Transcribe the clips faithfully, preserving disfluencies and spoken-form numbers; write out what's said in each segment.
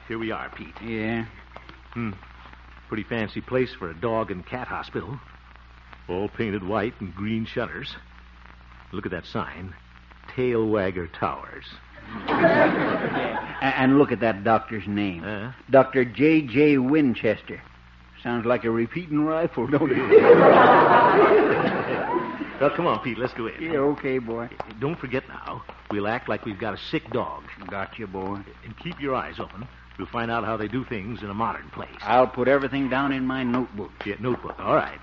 here we are, Pete. Yeah. Hmm. Pretty fancy place for a dog and cat hospital. All painted white and green shutters. Look at that sign. Tail Wagger Towers. And look at that doctor's name. Uh? Doctor J J. Winchester. Sounds like a repeating rifle, don't it? Well, come on, Pete, let's go in. Yeah, okay, boy. Don't forget now, we'll act like we've got a sick dog. Gotcha, boy. And keep your eyes open. We'll find out how they do things in a modern place. I'll put everything down in my notebook. Yeah, notebook. All right.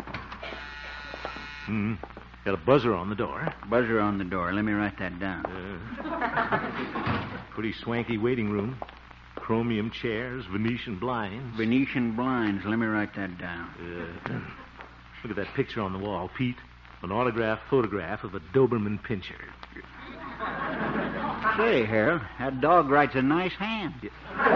Hmm. Got a buzzer on the door. Buzzer on the door. Let me write that down. Uh, pretty swanky waiting room. Chromium chairs, Venetian blinds. Venetian blinds. Let me write that down. Uh, look at that picture on the wall, Pete. An autographed photograph of a Doberman Pinscher. Say, Harold, that dog writes a nice hand. Yeah.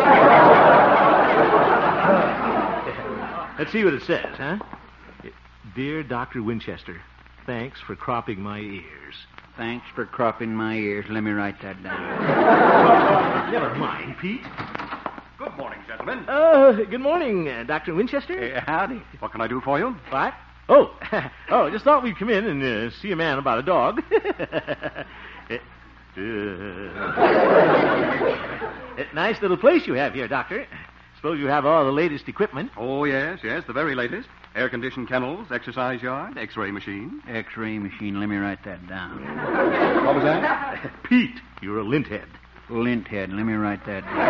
Let's see what it says, huh? Dear Doctor Winchester, thanks for cropping my ears. Thanks for cropping my ears. Let me write that down. Never mind, Pete. Good morning, gentlemen. Uh, good morning, uh, Doctor Winchester. Uh, howdy. What can I do for you? What? Oh, oh, just thought we'd come in and uh, see a man about a dog. uh, nice little place you have here, Doctor. Suppose you have all the latest equipment. Oh, yes, yes, the very latest. Air-conditioned kennels, exercise yard, X-ray machine. X-ray machine. Let me write that down. What was that? Pete, you're a lint head. Lint head. Let me write that down.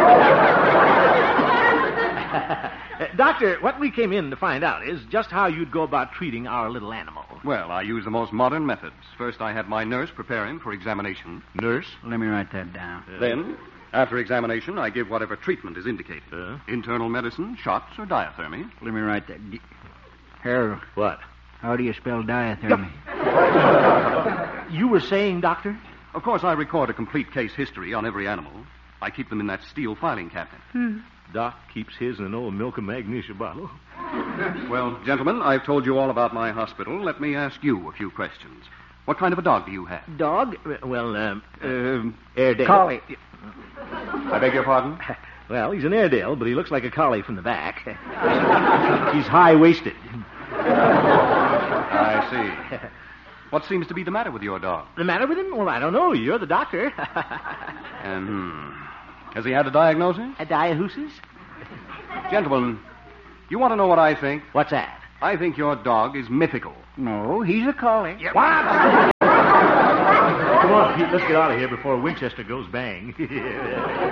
uh, doctor, what we came in to find out is just how you'd go about treating our little animal. Well, I use the most modern methods. First, I have my nurse prepare him for examination. Nurse? Let me write that down. Uh, then, after examination, I give whatever treatment is indicated. Uh? Internal medicine, shots, or diathermy. Let me write that. D- Harold. What? How do you spell diathermy? You were saying, Doctor? Of course, I record a complete case history on every animal. I keep them in that steel filing cabinet. Hmm. Doc keeps his in an old milk and magnesia bottle. Well, gentlemen, I've told you all about my hospital. Let me ask you a few questions. What kind of a dog do you have? Dog? Well, um, uh, Airedale. Collie. I beg your pardon? Well, he's an Airedale, but he looks like a collie from the back. He's high-waisted. I see. What seems to be the matter with your dog? The matter with him? Well, I don't know. You're the doctor. And, hmm. Has he had a diagnosis? A diahoosis? Gentlemen, you want to know what I think? What's that? I think your dog is mythical. No, he's a collie. Yeah, what? Come on, Pete, let's get out of here before Winchester goes bang.